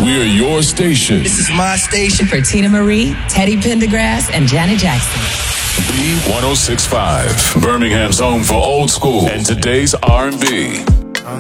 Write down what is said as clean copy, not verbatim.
We are your station. This is my station. For Tina Marie, Teddy Pendergrass, and Janet Jackson. B1065, Birmingham's home for old school and today's R&B.